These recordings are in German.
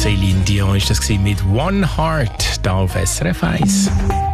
Celine Dion ist das mit One Heart da auf SRF 1.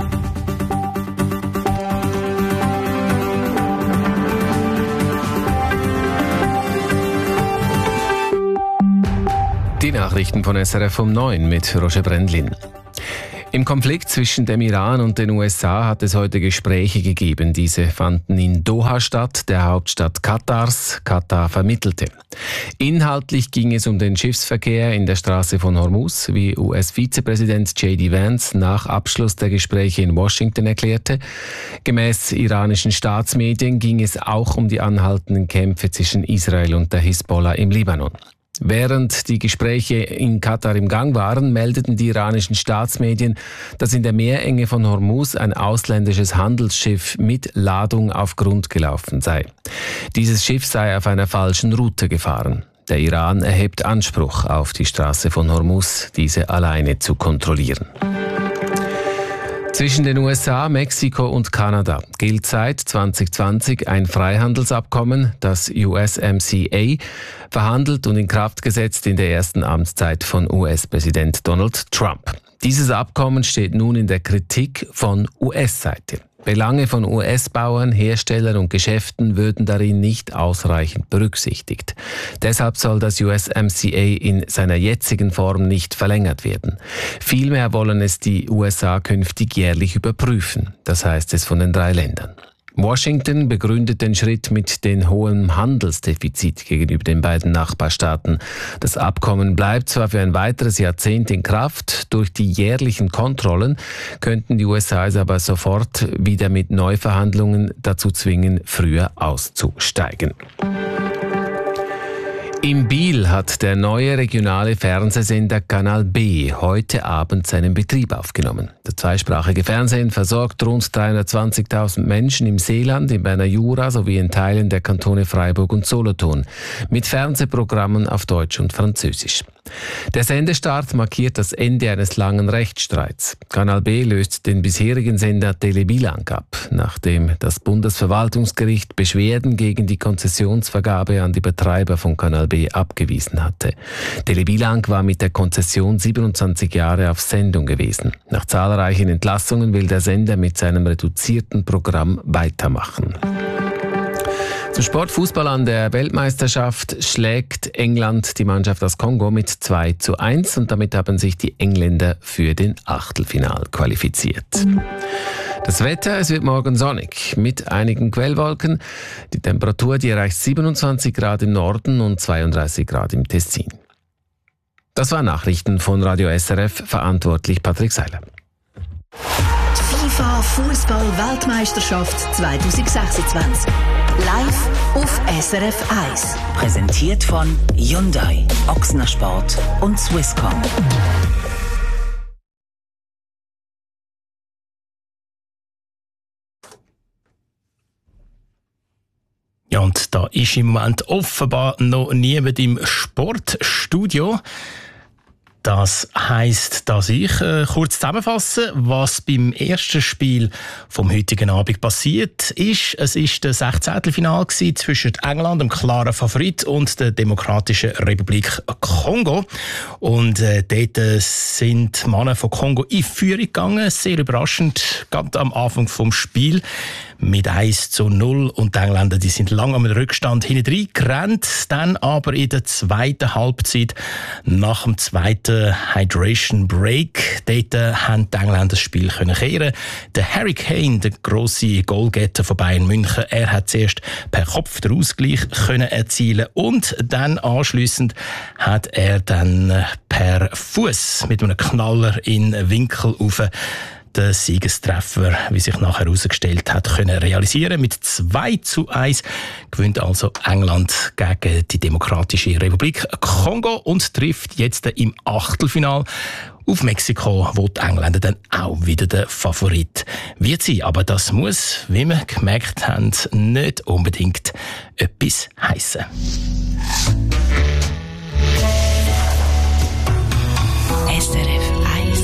Die Nachrichten von SRF um 9 mit Roger Brendlin. Im Konflikt zwischen dem Iran und den USA hat es heute Gespräche gegeben. Diese fanden in Doha statt, der Hauptstadt Katars. Katar vermittelte. Inhaltlich ging es um den Schiffsverkehr in der Straße von Hormuz, wie US-Vizepräsident J.D. Vance nach Abschluss der Gespräche in Washington erklärte. Gemäß iranischen Staatsmedien ging es auch um die anhaltenden Kämpfe zwischen Israel und der Hisbollah im Libanon. Während die Gespräche in Katar im Gang waren, meldeten die iranischen Staatsmedien, dass in der Meerenge von Hormuz ein ausländisches Handelsschiff mit Ladung auf Grund gelaufen sei. Dieses Schiff sei auf einer falschen Route gefahren. Der Iran erhebt Anspruch auf die Straße von Hormuz, diese alleine zu kontrollieren. Zwischen den USA, Mexiko und Kanada gilt seit 2020 ein Freihandelsabkommen, das USMCA, verhandelt und in Kraft gesetzt in der ersten Amtszeit von US-Präsident Donald Trump. Dieses Abkommen steht nun in der Kritik von US-Seite. Belange von US-Bauern, Herstellern und Geschäften würden darin nicht ausreichend berücksichtigt. Deshalb soll das USMCA in seiner jetzigen Form nicht verlängert werden. Vielmehr wollen es die USA künftig jährlich überprüfen, das heißt es von den 3 Ländern. Washington begründet den Schritt mit dem hohen Handelsdefizit gegenüber den beiden Nachbarstaaten. Das Abkommen bleibt zwar für ein weiteres Jahrzehnt in Kraft, durch die jährlichen Kontrollen könnten die USA es aber sofort wieder mit Neuverhandlungen dazu zwingen, früher auszusteigen. In Biel hat der neue regionale Fernsehsender Kanal B heute Abend seinen Betrieb aufgenommen. Das zweisprachige Fernsehen versorgt rund 320.000 Menschen im Seeland, im Berner Jura sowie in Teilen der Kantone Freiburg und Solothurn mit Fernsehprogrammen auf Deutsch und Französisch. Der Sendestart markiert das Ende eines langen Rechtsstreits. Kanal B löst den bisherigen Sender Telebilang ab, nachdem das Bundesverwaltungsgericht Beschwerden gegen die Konzessionsvergabe an die Betreiber von Kanal B abgewiesen hatte. Telebilang war mit der Konzession 27 Jahre auf Sendung gewesen. Nach zahlreichen Entlassungen will der Sender mit seinem reduzierten Programm weitermachen. Zum Sportfußball an der Weltmeisterschaft schlägt England die Mannschaft aus Kongo mit 2:1 und damit haben sich die Engländer für den Achtelfinal qualifiziert. Das Wetter, es wird morgen sonnig mit einigen Quellwolken. Die Temperatur, die erreicht 27 Grad im Norden und 32 Grad im Tessin. Das waren Nachrichten von Radio SRF, verantwortlich Patrick Seiler. FIFA Fußball-Weltmeisterschaft 2026. Live auf SRF 1. Präsentiert von Hyundai, Ochsner Sport und Swisscom. Ja, und da ist im Moment offenbar noch niemand im Sportstudio. Das heisst, dass ich kurz zusammenfasse, was beim ersten Spiel vom heutigen Abend passiert ist. Es ist das 16. Finale zwischen England, dem klaren Favorit, und der Demokratischen Republik Kongo. Und dort sind die Männer von Kongo in Führung gegangen. Sehr überraschend, ganz am Anfang vom Spiel. Mit 1:0 und die Engländer, die sind lange am Rückstand hinten gerannt. Dann aber in der zweiten Halbzeit, nach dem zweiten Hydration Break, dort haben die Engländer das Spiel kehren. Der Harry Kane, der grosse Goalgetter von Bayern München, er hat zuerst per Kopf den Ausgleich erzielen und dann anschliessend hat er dann per Fuß mit einem Knaller in den Winkel rauf den Siegestreffer, wie sich nachher herausgestellt hat, können realisieren. Mit 2:1 gewinnt also England gegen die Demokratische Republik Kongo und trifft jetzt im Achtelfinal auf Mexiko, wo die Engländer dann auch wieder der Favorit wird sein. Aber das muss, wie wir gemerkt haben, nicht unbedingt etwas heissen. SRF 1.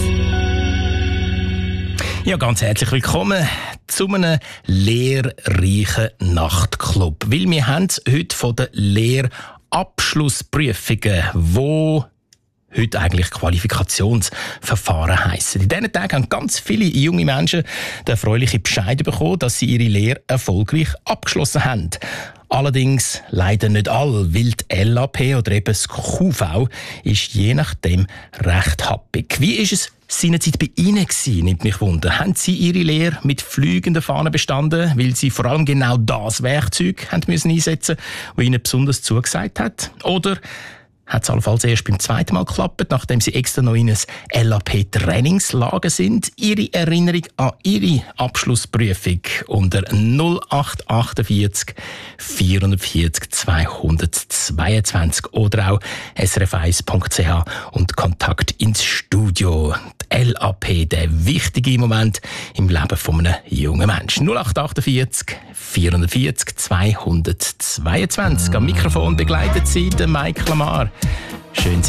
Ja, ganz herzlich willkommen zu einem lehrreichen Nachtclub. Weil wir haben heute von den Lehrabschlussprüfungen, wo heute eigentlich Qualifikationsverfahren heissen. In diesen Tagen haben ganz viele junge Menschen den erfreulichen Bescheid bekommen, dass sie ihre Lehre erfolgreich abgeschlossen haben. Allerdings leider nicht alle, weil die LAP oder eben das QV ist je nachdem recht happig. Wie ist es seinerzeit bei Ihnen gewesen, nimmt mich wunder. Haben Sie Ihre Lehre mit fliegenden Fahnen bestanden, weil Sie vor allem genau das Werkzeug haben müssen einsetzen, das Ihnen besonders zugesagt hat? Oder hat es allenfalls erst beim zweiten Mal geklappt, nachdem Sie extra noch in ein LAP-Trainingslager sind? Ihre Erinnerung an Ihre Abschlussprüfung unter 0848 440 222 oder auch srf1.ch und Kontakt ins Studio. Die LAP, der wichtige Moment im Leben von einem jungen Menschen. 0848 440 222. Am Mikrofon begleitet Sie Mike Lamar. Schön,